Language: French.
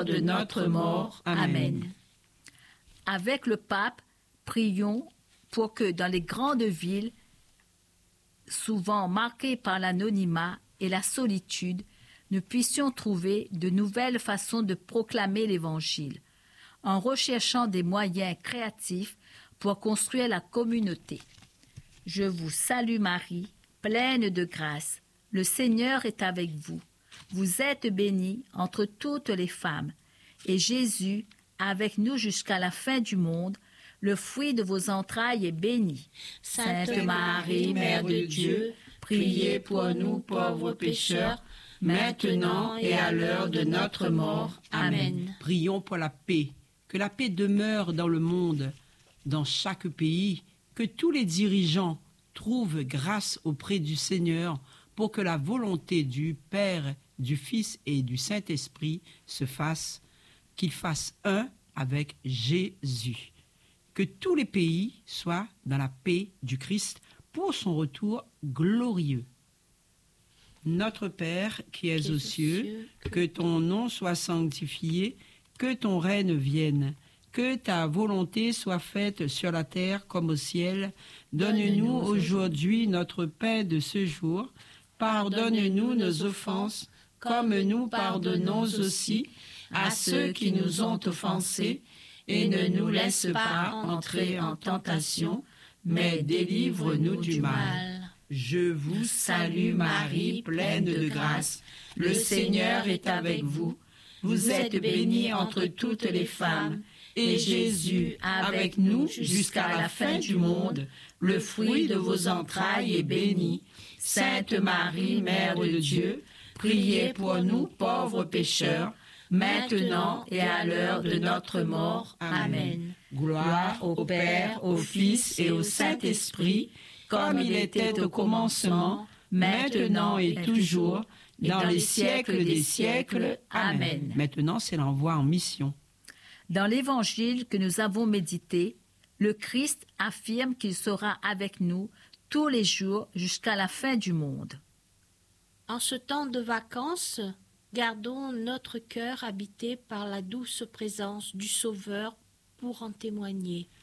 l'heure de notre mort. Amen. Avec le pape, prions pour que dans les grandes villes, souvent marquées par l'anonymat et la solitude, nous puissions trouver de nouvelles façons de proclamer l'Évangile, en recherchant des moyens créatifs pour construire la communauté. Je vous salue Marie, pleine de grâce. Le Seigneur est avec vous. Vous êtes bénie entre toutes les femmes, et Jésus, avec nous jusqu'à la fin du monde, le fruit de vos entrailles est béni. Sainte Marie, Mère de Dieu, priez pour nous pauvres pécheurs, maintenant et à l'heure de notre mort. Amen. Prions pour la paix, que la paix demeure dans le monde, dans chaque pays, que tous les dirigeants trouvent grâce auprès du Seigneur pour que la volonté du Père, du Fils et du Saint-Esprit se fasse, qu'ils fassent un avec Jésus. Que tous les pays soient dans la paix du Christ pour son retour glorieux. Notre Père qui es aux cieux, que ton nom soit sanctifié, que ton règne vienne, que ta volonté soit faite sur la terre comme au ciel. Donne-nous aujourd'hui notre pain de ce jour. Pardonne-nous nos offenses, comme nous pardonnons aussi à ceux qui nous ont offensés, et ne nous laisse pas entrer en tentation, mais délivre-nous du mal. Je vous salue Marie, pleine de grâce. Le Seigneur est avec vous. Vous êtes bénie entre toutes les femmes, et Jésus, avec nous jusqu'à la fin du monde, le fruit de vos entrailles est béni. Sainte Marie, Mère de Dieu, priez pour nous pauvres pécheurs, maintenant et à l'heure de notre mort. Amen. Gloire au Père, au Fils et au Saint-Esprit, comme il était au commencement, maintenant et toujours, dans les siècles des siècles. Amen. Maintenant, c'est l'envoi en mission. Dans l'Évangile que nous avons médité, le Christ affirme qu'il sera avec nous tous les jours jusqu'à la fin du monde. En ce temps de vacances, gardons notre cœur habité par la douce présence du Sauveur pour en témoigner.